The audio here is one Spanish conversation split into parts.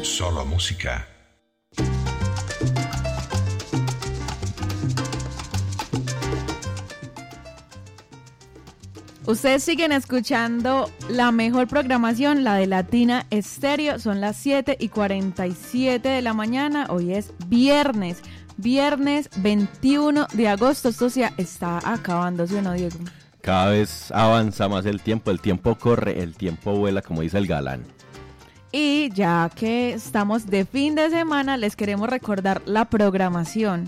Solo Música. Ustedes siguen escuchando la mejor programación, la de Latina Estéreo. Son las 7:47 de la mañana. Hoy es viernes 21 de agosto. Esto se está acabando, ¿sí o no, Diego? Cada vez avanza más el tiempo corre, el tiempo vuela, como dice el galán. Y ya que estamos de fin de semana, les queremos recordar la programación.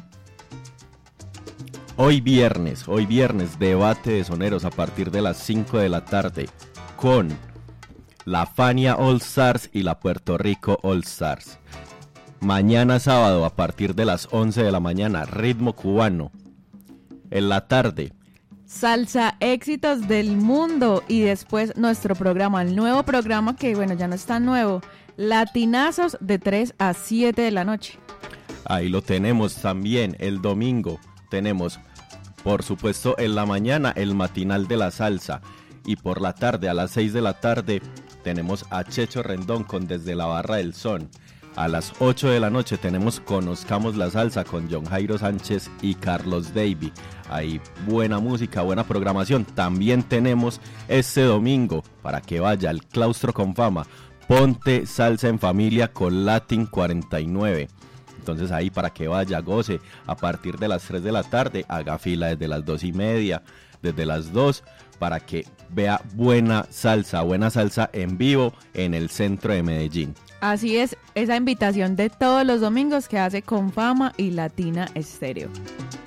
Hoy viernes, debate de soneros a partir de las 5 de la tarde con la Fania All Stars y la Puerto Rico All Stars. Mañana sábado a partir de las 11 de la mañana, ritmo cubano. En la tarde, salsa éxitos del mundo y después nuestro programa, el nuevo programa que bueno, ya no es tan nuevo, Latinazos de 3 a 7 de la noche. Ahí lo tenemos también. El domingo tenemos, por supuesto, en la mañana el matinal de la salsa y por la tarde a las 6 de la tarde tenemos a Checho Rendón con Desde la Barra del Son. A las 8 de la noche tenemos Conozcamos la Salsa con John Jairo Sánchez y Carlos Davy. Hay buena música, buena programación. También tenemos este domingo, para que vaya al Claustro con Fama, Ponte Salsa en Familia con Latin 49. Entonces ahí para que vaya, goce, a partir de las 3 de la tarde, haga fila desde las 2:30, desde las 2, para que vea buena salsa en vivo en el centro de Medellín. Así es, esa invitación de todos los domingos que hace Con Fama y Latina Estéreo.